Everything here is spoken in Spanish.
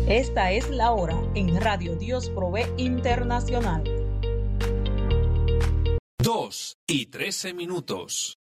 Esta es la hora en Radio Dios Provee Internacional. 2:13.